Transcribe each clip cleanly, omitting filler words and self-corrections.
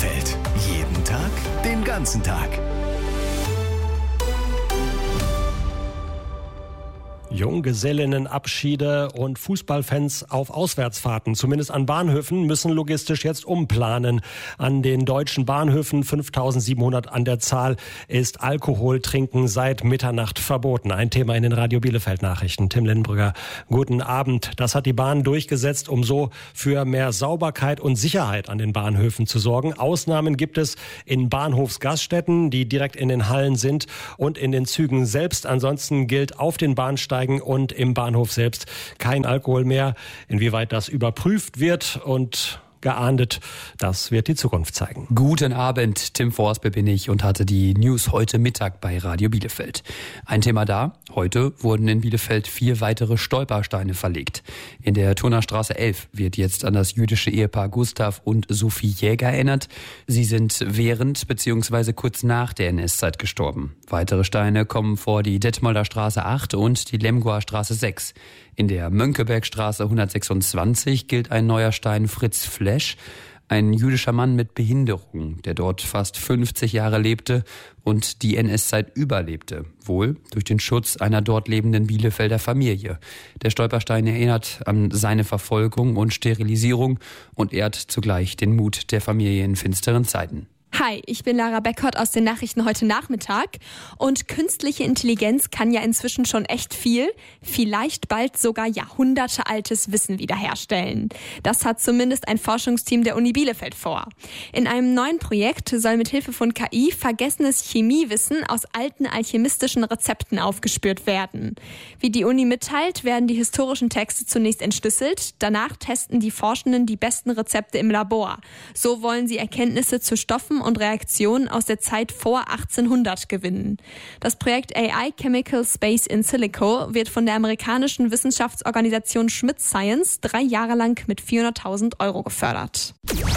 Bielefeld. Jeden Tag, den ganzen Tag. Junggesellinnenabschiede und Fußballfans auf Auswärtsfahrten, zumindest an Bahnhöfen, müssen logistisch jetzt umplanen. An den deutschen Bahnhöfen, 5700 an der Zahl, ist Alkoholtrinken seit Mitternacht verboten. Ein Thema in den Radio Bielefeld Nachrichten. Tim Lindenbrügger, guten Abend. Das hat die Bahn durchgesetzt, um so für mehr Sauberkeit und Sicherheit an den Bahnhöfen zu sorgen. Ausnahmen gibt es in Bahnhofsgaststätten, die direkt in den Hallen sind, und in den Zügen selbst. Ansonsten gilt auf den Bahnsteigen und im Bahnhof selbst kein Alkohol mehr. Inwieweit das überprüft wird und geahndet, das wird die Zukunft zeigen. Guten Abend, Tim Forsberg bin ich und hatte die News heute Mittag bei Radio Bielefeld. Ein Thema da: Heute wurden in Bielefeld 4 weitere Stolpersteine verlegt. In der Turnerstraße 11 wird jetzt an das jüdische Ehepaar Gustav und Sophie Jäger erinnert. Sie sind während bzw. kurz nach der NS-Zeit gestorben. Weitere Steine kommen vor die Detmolder Straße 8 und die Lemgoer Straße 6. In der Mönckebergstraße 126 gilt ein neuer Stein Fritz Flesch, ein jüdischer Mann mit Behinderung, der dort fast 50 Jahre lebte und die NS-Zeit überlebte. Wohl durch den Schutz einer dort lebenden Bielefelder Familie. Der Stolperstein erinnert an seine Verfolgung und Sterilisierung und ehrt zugleich den Mut der Familie in finsteren Zeiten. Hi, ich bin Lara Beckert aus den Nachrichten heute Nachmittag. Und künstliche Intelligenz kann ja inzwischen schon echt viel, vielleicht bald sogar jahrhundertealtes Wissen wiederherstellen. Das hat zumindest ein Forschungsteam der Uni Bielefeld vor. In einem neuen Projekt soll mit Hilfe von KI vergessenes Chemiewissen aus alten alchemistischen Rezepten aufgespürt werden. Wie die Uni mitteilt, werden die historischen Texte zunächst entschlüsselt. Danach testen die Forschenden die besten Rezepte im Labor. So wollen sie Erkenntnisse zu Stoffen und Reaktionen aus der Zeit vor 1800 gewinnen. Das Projekt AI Chemical Space in Silico wird von der amerikanischen Wissenschaftsorganisation Schmidt Science 3 Jahre lang mit 400.000 € gefördert.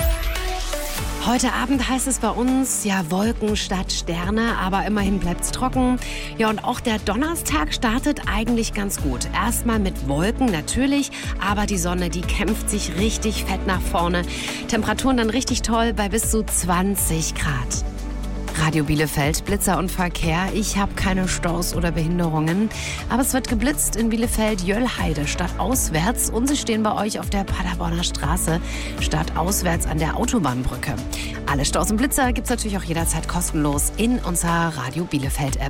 Heute Abend heißt es bei uns, ja, Wolken statt Sterne, aber immerhin bleibt's trocken. Ja, und auch der Donnerstag startet eigentlich ganz gut. Erstmal mit Wolken natürlich, aber die Sonne, die kämpft sich richtig fett nach vorne. Temperaturen dann richtig toll bei bis zu 20 Grad. Radio Bielefeld, Blitzer und Verkehr. Ich habe keine Staus oder Behinderungen. Aber es wird geblitzt in Bielefeld-Jöllheide stadtauswärts. Und Sie stehen bei euch auf der Paderborner Straße stadtauswärts an der Autobahnbrücke. Alle Staus und Blitzer gibt's natürlich auch jederzeit kostenlos in unserer Radio Bielefeld-App.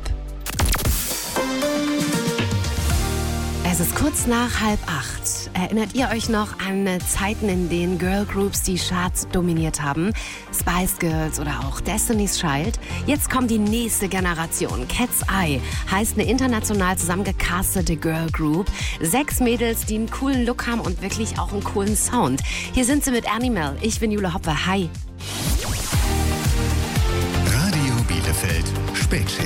Es ist kurz nach 7:30. Erinnert ihr euch noch an Zeiten, in denen Girlgroups die Charts dominiert haben? Spice Girls oder auch Destiny's Child? Jetzt kommt die nächste Generation. Cat's Eye heißt eine international zusammengecastete Girlgroup. 6 Mädels, die einen coolen Look haben und wirklich auch einen coolen Sound. Hier sind sie mit Animal. Ich bin Jule Hoppe. Hi. Radio Bielefeld Spätschicht.